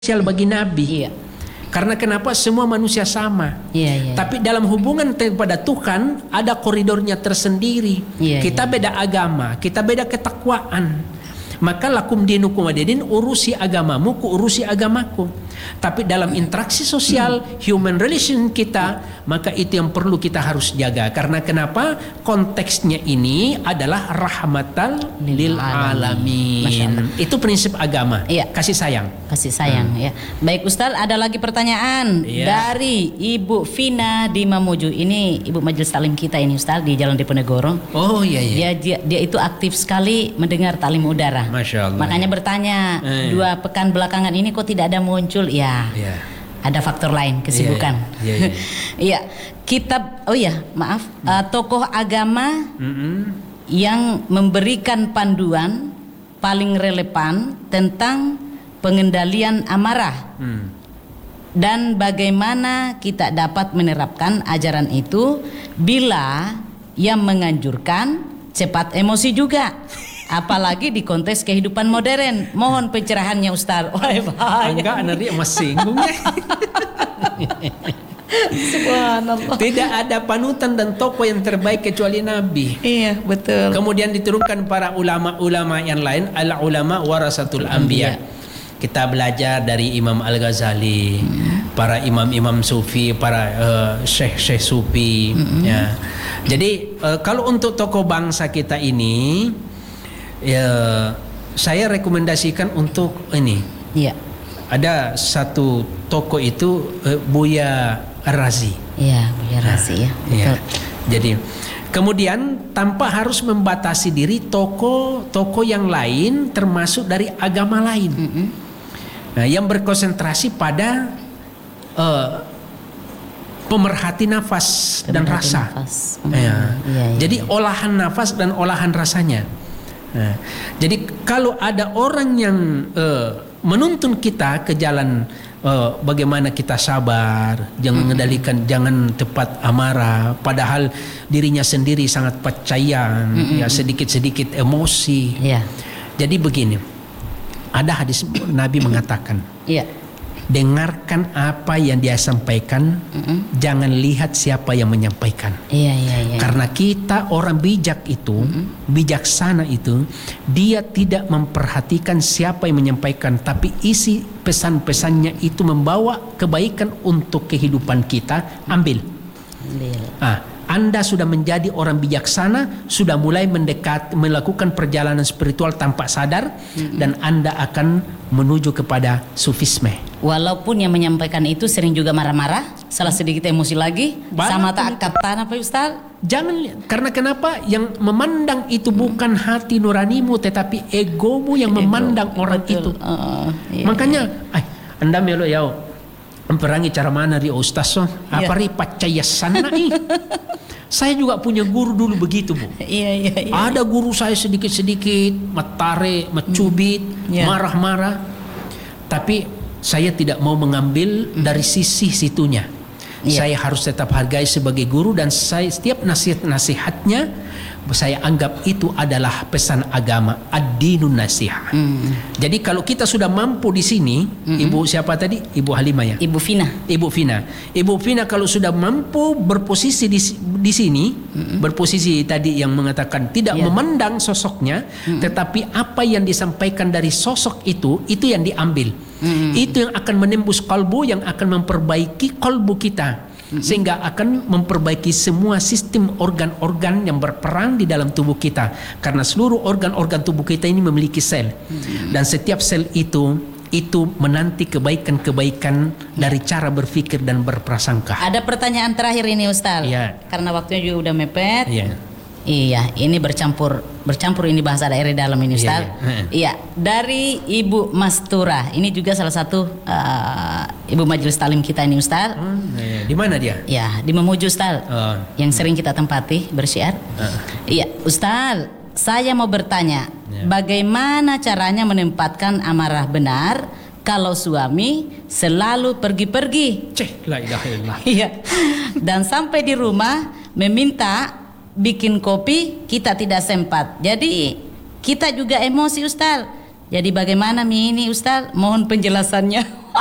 spesial bagi Nabi. Iya. Karena kenapa? Semua manusia sama. Iya. Tapi dalam hubungan kepada Tuhan ada koridornya tersendiri. Iya, Kita beda agama, kita beda ketakwaan. Maka lakum dinukum waliyadin, urusi agamamu, ku urusi agamaku. Tapi dalam interaksi sosial, human relation kita, maka itu yang perlu kita harus jaga. Karena kenapa? Konteksnya ini adalah rahmatan lil alamin. Itu prinsip agama. Iya. Kasih sayang. Kasih sayang ya. Baik Ustaz, ada lagi pertanyaan dari Ibu Vina di Mamuju. Ini Ibu Majelis Taklim kita ini Ustaz di Jalan Diponegoro. Oh iya. Dia itu aktif sekali mendengar taklim udara. Masya Allah. Makanya bertanya, 2 pekan belakangan ini kok tidak ada muncul? Ya. Ada faktor lain, kesibukan. Iya. Kitab, maaf, tokoh agama yang memberikan panduan paling relevan tentang pengendalian amarah dan bagaimana kita dapat menerapkan ajaran itu bila yang menganjurkan cepat emosi juga. Apalagi di konteks kehidupan modern. Mohon pencerahannya Ustaz. Enggak, nanti masih singgung ya. Subhanallah. Tidak ada panutan dan tokoh yang terbaik kecuali Nabi. Iya, betul. Kemudian diturunkan para ulama-ulama yang lain, al ulama warasatul anbiya. Kita belajar dari Imam Al-Ghazali, para imam-imam sufi, para syekh-syekh sufi. Ya. Jadi kalau untuk tokoh bangsa kita ini, saya rekomendasikan untuk ini. Iya. Ada satu tokoh itu Buya Ar-Razi. Iya, Buya Ar-Razi ya. Betul. Jadi kemudian tanpa harus membatasi diri tokoh yang lain termasuk dari agama lain. Nah, yang berkonsentrasi pada pemerhati nafas dan rasa. Jadi olahan nafas dan olahan rasanya. Nah, jadi kalau ada orang yang menuntun kita ke jalan bagaimana kita sabar, jangan mengendalikan, jangan cepat amarah, padahal dirinya sendiri sangat percaya, ya sedikit-sedikit emosi. Jadi begini, ada hadis Nabi mengatakan, dengarkan apa yang dia sampaikan, jangan lihat siapa yang menyampaikan. Karena kita orang bijak itu, bijaksana itu, dia tidak memperhatikan siapa yang menyampaikan, tapi isi pesan-pesannya itu membawa kebaikan untuk kehidupan kita, ambil. Anda sudah menjadi orang bijaksana, sudah mulai melakukan perjalanan spiritual tanpa sadar, dan Anda akan menuju kepada sufisme. Walaupun yang menyampaikan itu sering juga marah-marah, salah sedikit emosi lagi, sama tak kata apa Ustaz? Jangan lihat, karena kenapa? Yang memandang itu bukan hati nuranimu, tetapi egomu yang memandang orang itu. Makanya, Anda melo yao, memperangi cara mana ri Ustaz? Apa ri pacaya sana nih? Saya juga punya guru dulu begitu, Bu. Ada guru saya sedikit-sedikit metare, mencubit, marah-marah. Tapi saya tidak mau mengambil dari sisi situnya. Saya harus tetap hargai sebagai guru, dan saya setiap nasihat-nasihatnya saya anggap itu adalah pesan agama, ad-dinun nasihat. Jadi kalau kita sudah mampu di sini, Ibu siapa tadi? Ibu Halimah ya? Ibu Vina kalau sudah mampu berposisi di sini, berposisi tadi yang mengatakan tidak memandang sosoknya, tetapi apa yang disampaikan dari sosok itu yang diambil. Itu yang akan menembus kalbu, yang akan memperbaiki kalbu kita, sehingga akan memperbaiki semua sistem organ-organ yang berperan di dalam tubuh kita. Karena seluruh organ-organ tubuh kita ini memiliki sel, dan setiap sel itu menanti kebaikan-kebaikan dari cara berpikir dan berprasangka. Ada pertanyaan terakhir ini Ustaz, karena waktunya juga udah mepet. Iya, ini bercampur ini bahasa daerah dalam ini Ustaz. Dari Ibu Mastura, ini juga salah satu Ibu Majelis Taklim kita ini Ustaz. Di mana dia? Ya, di Mamuju Ustaz. Yang sering kita tempati bersyiar. Iya, Ustaz, saya mau bertanya, bagaimana caranya menempatkan amarah benar kalau suami selalu pergi-pergi? La ilaha illallah. Dan sampai di rumah meminta bikin kopi, kita tidak sempat. Jadi kita juga emosi Ustaz. Jadi bagaimana ini Ustaz? Mohon penjelasannya.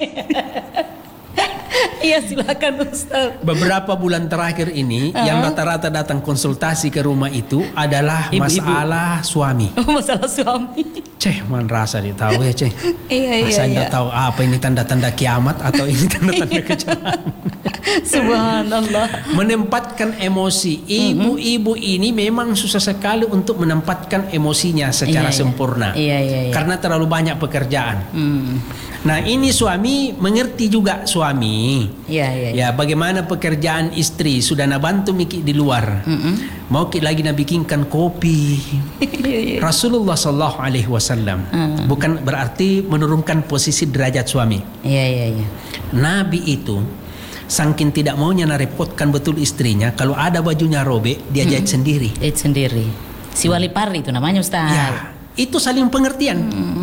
Iya, silakan Ustaz. Beberapa bulan terakhir ini yang rata-rata datang konsultasi ke rumah itu adalah masalah suami. Masalah suami. Man rasa dia tahu ya, Iya. Saya tidak tahu apa ini tanda-tanda kiamat atau ini tanda-tanda kecelakaan. Subhanallah. Menempatkan emosi. Ibu-ibu ini memang susah sekali untuk menempatkan emosinya secara sempurna. Iya. Karena terlalu banyak pekerjaan. Nah, ini suami mengerti juga suami. Iya. Ya, bagaimana pekerjaan istri sudah nabantu Miki di luar. Mau kita lagi bikinkan kopi. Rasulullah sallallahu alaihi wasallam bukan berarti menurunkan posisi derajat suami. Iya. Nabi itu saking tidak maunya narepotkan betul istrinya, kalau ada bajunya robek dia jahit sendiri. Jahit sendiri. Si wali pari itu namanya Ustaz. Ya, itu saling pengertian.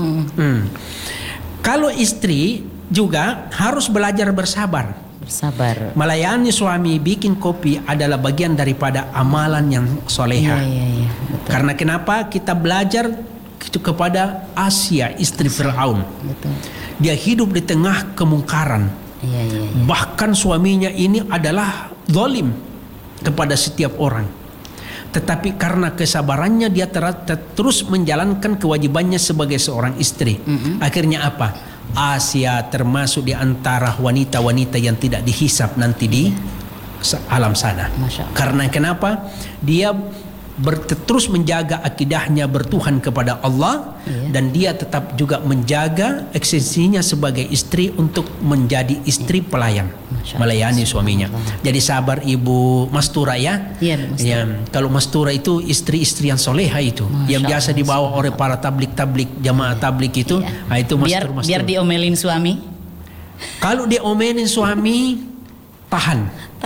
Kalau istri juga harus belajar bersabar. Melayani suami bikin kopi adalah bagian daripada amalan yang soleha. Iya. Karena kenapa kita belajar kepada Asia, istri Fir'aun. Dia hidup di tengah kemungkaran. Iya. Bahkan suaminya ini adalah zalim kepada setiap orang. Tetapi karena kesabarannya dia terus menjalankan kewajibannya sebagai seorang istri. Akhirnya apa? Asia termasuk di antara wanita-wanita yang tidak dihisap nanti di alam sana. Karena kenapa? Dia terus menjaga akidahnya bertuhan kepada Allah, dan dia tetap juga menjaga eksistensinya sebagai istri untuk menjadi istri pelayan, melayani suaminya. Jadi sabar Ibu Mastura ya. Iya. Kalau Mastura itu istri-istri yang soleha itu, yang biasa dibawa oleh para tablik jamaah tablik itu. Nah, itu Mastura. Biar diomelin suami. Kalau diomelin suami tahan.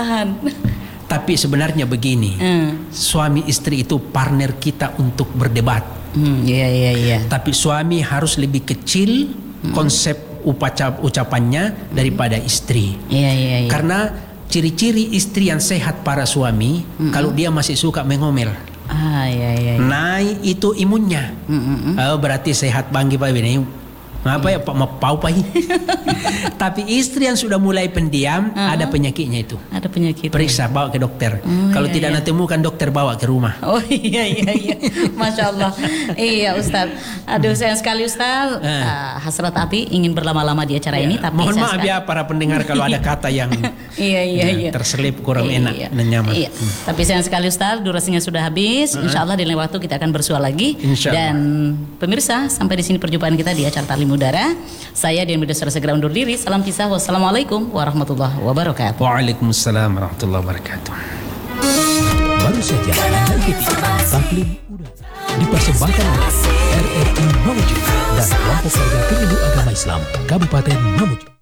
Tapi sebenarnya begini, suami istri itu partner kita untuk berdebat. Iya. Tapi suami harus lebih kecil konsep ucapannya daripada istri. Iya. Karena ciri-ciri istri yang sehat para suami, kalau dia masih suka mengomel. Iya. Naik itu imunnya. Berarti sehat banggi Pak ini. Ngapa ya Pak mau pai? Tapi istri yang sudah mulai pendiam ada penyakitnya itu. Ada penyakit. Periksa, bawa ke dokter. Kalau tidak nanti temukan dokter bawa ke rumah. Oh iya. Masya Allah. Iya Ustaz. Aduh sayang sekali Ustaz. Hasrat hati ingin berlama-lama di acara ini, tapi mohon maaf ya para pendengar kalau ada kata yang terselip kurang enak dan nyaman. Iya. Tapi sayang sekali Ustaz, durasinya sudah habis. Insya Allah di lain waktu kita akan bersua lagi. Dan pemirsa, sampai di sini perjumpaan kita di acara Taklim Udara. Saya Dian Budha segera undur diri. Salam pisah. Wassalamualaikum warahmatullahi wabarakatuh. Waalaikumsalam warahmatullahi wabarakatuh. Baru saja Anda ikuti Taklim Udara dipersembahkan oleh RRI Mamuju dan Kelompok Kerja Pemilu Agama Islam Kabupaten Mamuju.